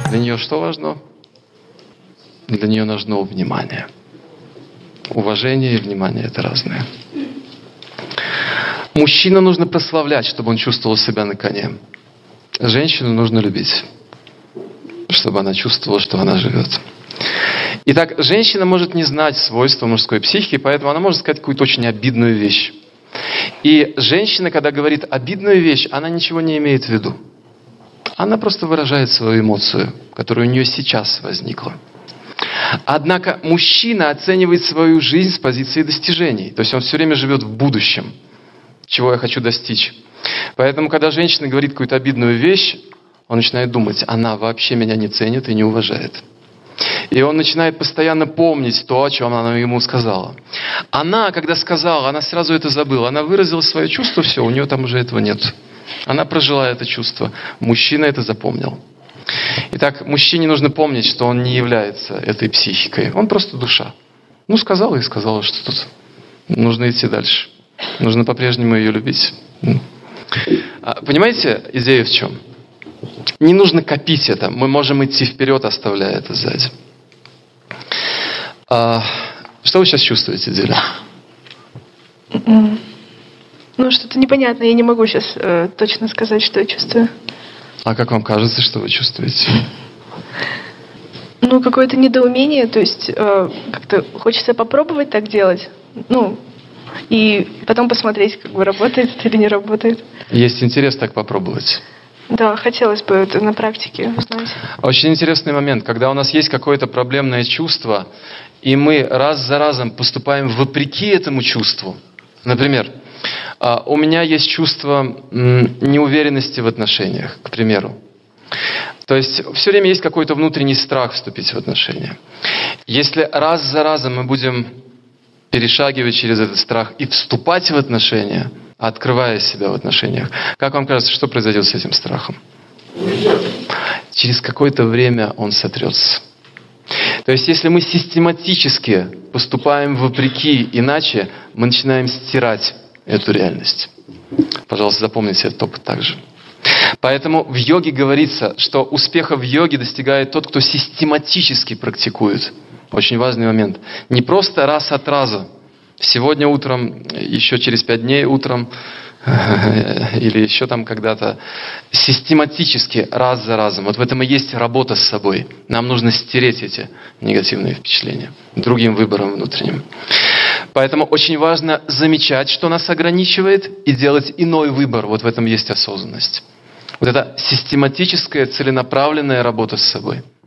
Для нее что важно? Для нее нужно внимание. Уважение и внимание – это разное. Мужчину нужно прославлять, чтобы он чувствовал себя на коне. Женщину нужно любить, чтобы она чувствовала, что она живет. Итак, женщина может не знать свойства мужской психики, поэтому она может сказать какую-то очень обидную вещь. И женщина, когда говорит обидную вещь, она ничего не имеет в виду. Она просто выражает свою эмоцию, которая у нее сейчас возникла. Однако мужчина оценивает свою жизнь с позиции достижений. То есть он все время живет в будущем. Чего я хочу достичь. Поэтому, когда женщина говорит какую-то обидную вещь, он начинает думать, она вообще меня не ценит и не уважает. И он начинает постоянно помнить то, о чем она ему сказала. Она, когда сказала, она сразу это забыла. Она выразила свое чувство, все, у нее там уже этого нет. Она прожила это чувство. Мужчина это запомнил. Итак, мужчине нужно помнить, что он не является этой психикой. Он просто душа. Ну, сказала и сказала, что тут нужно идти дальше. Нужно по-прежнему ее любить. Понимаете, идея в чем? Не нужно копить это. Мы можем идти вперед, оставляя это сзади. Что вы сейчас чувствуете, Диля? Ну, что-то непонятное. Я не могу сейчас точно сказать, что я чувствую. А как вам кажется, что вы чувствуете? Ну, какое-то недоумение. То есть как-то хочется попробовать так делать. Ну, и потом посмотреть, как бы работает это или не работает. Есть интерес так попробовать. Да, хотелось бы это на практике узнать. Очень интересный момент, когда у нас есть какое-то проблемное чувство, и мы раз за разом поступаем вопреки этому чувству. Например, у меня есть чувство неуверенности в отношениях, к примеру. То есть все время есть какой-то внутренний страх вступить в отношения. Если раз за разом мы будем перешагивать через этот страх и вступать в отношения, открывая себя в отношениях, как вам кажется, что произойдет с этим страхом? Через какое-то время он сотрется. То есть, если мы систематически поступаем вопреки, иначе, мы начинаем стирать эту реальность. Пожалуйста, запомните этот опыт также. Поэтому в йоге говорится, что успеха в йоге достигает тот, кто систематически практикует. Очень важный момент. Не просто раз от раза. Сегодня утром, еще через 5 дней утром, или еще там когда-то. Систематически, раз за разом. Вот в этом и есть работа с собой. Нам нужно стереть эти негативные впечатления другим выбором внутренним. Поэтому очень важно замечать, что нас ограничивает, и делать иной выбор. Вот в этом есть осознанность. Вот это систематическая, целенаправленная работа с собой.